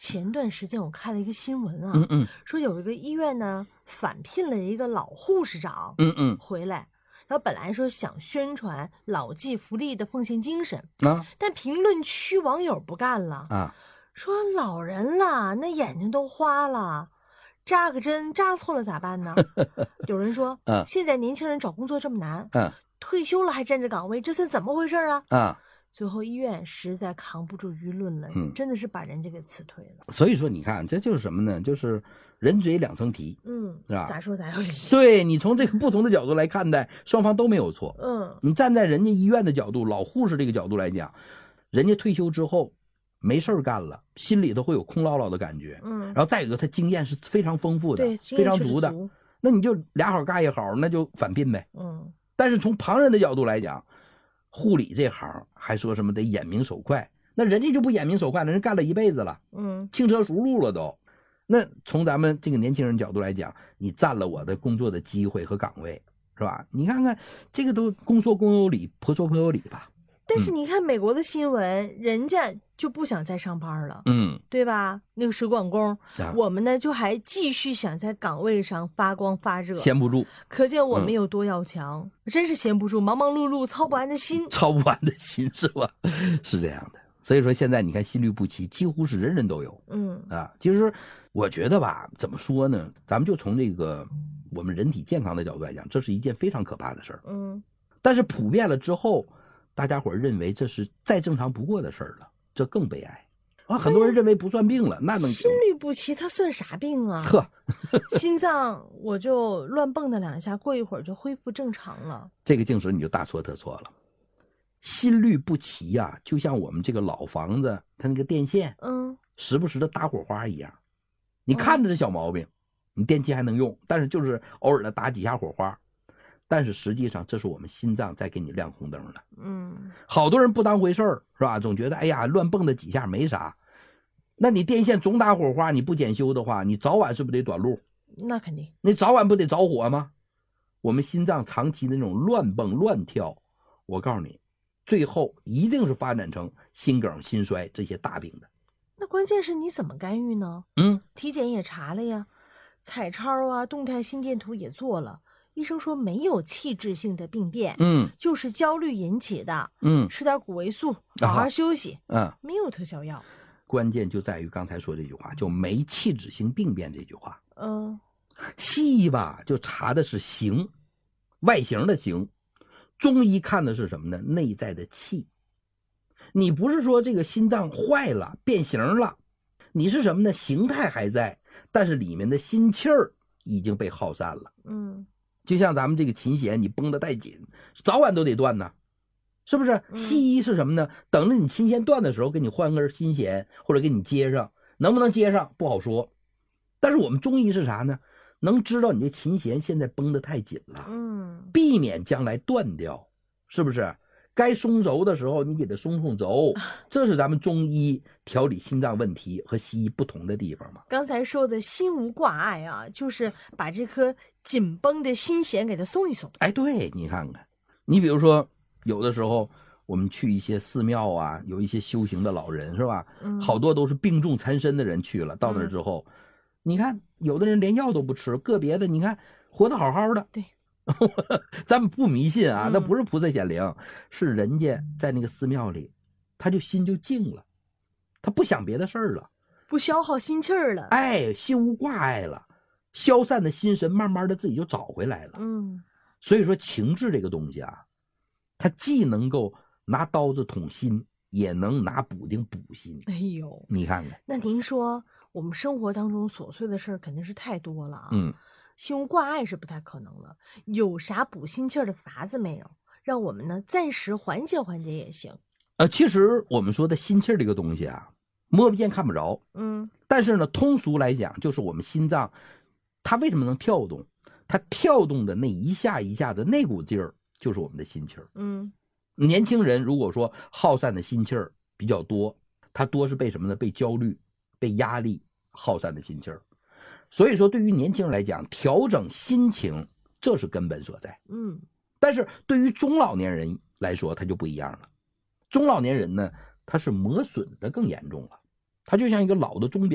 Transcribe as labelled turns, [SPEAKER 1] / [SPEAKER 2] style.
[SPEAKER 1] 前段时间我看了一个新闻啊，说有一个医院呢返聘了一个老护士长，回来，然后本来说想宣传老骥伏枥的奉献精神啊，但评论区网友不干了啊，说老人了，那眼睛都花了，扎个针扎错了咋办呢？有人说，现在年轻人找工作这么难，退休了还占着岗位，这算怎么回事啊？最后医院实在扛不住舆论了，真的是把人家给辞退了。
[SPEAKER 2] 所以说你看这就是什么呢？就是人嘴两层皮，是吧？
[SPEAKER 1] 咋说咋有理。
[SPEAKER 2] 对，你从这个不同的角度来看待，双方都没有错。你站在人家医院的角度，老护士这个角度来讲，人家退休之后没事干了，心里头会有空落落的感觉。然后再有一个他经验是非常丰富的，非常足的，那你就俩好干一好，那就返聘呗。但是从旁人的角度来讲，护理这行还说什么得眼明手快，那人家就不眼明手快了，人干了一辈子了，轻车熟路了都。那从咱们这个年轻人角度来讲，你占了我的工作的机会和岗位，是吧？你看看这个都公说公有理，婆说婆有理吧。
[SPEAKER 1] 但是你看美国的新闻，人家就不想再上班了，对吧？那个水管工，我们呢就还继续想在岗位上发光发热，
[SPEAKER 2] 闲不住。
[SPEAKER 1] 可见我们有多要强，真是闲不住，忙忙碌碌，操不完的心，
[SPEAKER 2] 操不完的心是吧？是这样的。所以说现在你看心律不齐，几乎是人人都有。其实我觉得吧，怎么说呢？咱们就从这个我们人体健康的角度来讲，这是一件非常可怕的事儿。但是普遍了之后，大家伙认为这是再正常不过的事儿了，这更悲哀啊！很多人认为不算病了，那能
[SPEAKER 1] 心律不齐，它算啥病啊？心脏我就乱蹦跶两下，过一会儿就恢复正常了。
[SPEAKER 2] 这个净是你就大错特错了。心律不齐呀，就像我们这个老房子它那个电线，时不时的打火花一样。你看着这小毛病，你电器还能用，但是就是偶尔的打几下火花。但是实际上这是我们心脏在给你亮红灯了。好多人不当回事儿，是吧？总觉得哎呀乱蹦的几下没啥。那你电线总打火花，你不检修的话，你早晚是不是得短路？
[SPEAKER 1] 那肯定。
[SPEAKER 2] 你早晚不得着火吗？我们心脏长期的那种乱蹦乱跳，我告诉你，最后一定是发展成心梗、心衰这些大病的。
[SPEAKER 1] 那关键是你怎么干预呢？体检也查了呀，彩超啊、动态心电图也做了。医生说没有器质性的病变，就是焦虑引起的，吃点谷维素，好好休息，没有特效药。
[SPEAKER 2] 关键就在于刚才说这句话，就没器质性病变这句话。西医吧就查的是形，外形的形，中医看的是什么呢？内在的气。你不是说这个心脏坏了变形了，你是什么呢？形态还在，但是里面的心气儿已经被耗散了。就像咱们这个琴弦，你绷得太紧，早晚都得断呢，是不是？西医是什么呢？等着你琴弦断的时候，给你换根新弦，或者给你接上，能不能接上不好说。但是我们中医是啥呢？能知道你这琴弦现在绷得太紧了，避免将来断掉，是不是？该松轴的时候，你给它松轴，这是咱们中医调理心脏问题和西医不同的地方嘛。
[SPEAKER 1] 刚才说的心无挂碍啊，就是把这颗紧绷的心弦给它松一松。
[SPEAKER 2] 哎，对，你看看，你比如说，有的时候我们去一些寺庙啊，有一些修行的老人，是吧？好多都是病重缠身的人去了，到那之后，你看有的人连药都不吃，个别的你看活得好好的。
[SPEAKER 1] 对。
[SPEAKER 2] 咱们不迷信啊，那不是菩萨显灵，是人家在那个寺庙里，他就心就静了，他不想别的事儿了，
[SPEAKER 1] 不消耗心气儿了，
[SPEAKER 2] 哎，心无挂碍了，消散的心神慢慢的自己就找回来了。所以说情志这个东西啊，它既能够拿刀子捅心，也能拿补丁补心。
[SPEAKER 1] 哎呦，
[SPEAKER 2] 你看看，
[SPEAKER 1] 那您说我们生活当中琐碎的事儿肯定是太多了啊。心无挂碍是不太可能了，有啥补心气儿的法子没有？让我们呢暂时缓解缓解也行。
[SPEAKER 2] 其实我们说的心气儿这个东西啊，摸不见看不着，但是呢，通俗来讲，就是我们心脏，它为什么能跳动？它跳动的那一下一下的那股劲儿，就是我们的心气儿。年轻人如果说耗散的心气儿比较多，他多是被什么呢？被焦虑、被压力耗散的心气儿。所以说对于年轻人来讲，调整心情这是根本所在。但是对于中老年人来说他就不一样了。中老年人呢，他是磨损的更严重了，他就像一个老的钟表